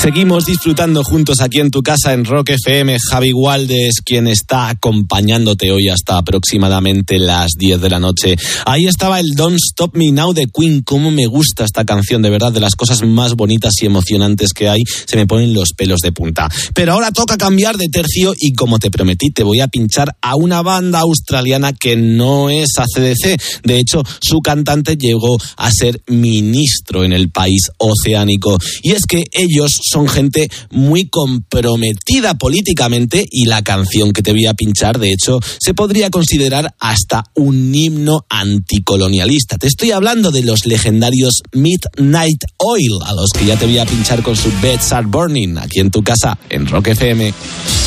Seguimos disfrutando juntos aquí en tu casa en Rock FM. Javi Walde es quien está acompañándote hoy hasta aproximadamente las 10 de la noche. Ahí estaba el Don't Stop Me Now de Queen. Cómo me gusta esta canción, de verdad, de las cosas más bonitas y emocionantes que hay. Se me ponen los pelos de punta. Pero ahora toca cambiar de tercio y, como te prometí, te voy a pinchar a una banda australiana que no es AC/DC. De hecho, su cantante llegó a ser ministro en el país oceánico. Y es que ellos son gente muy comprometida políticamente y la canción que te voy a pinchar, de hecho, se podría considerar hasta un himno anticolonialista. Te estoy hablando de los legendarios Midnight Oil, a los que ya te voy a pinchar con su Beds Are Burning, aquí en tu casa, en Rock FM.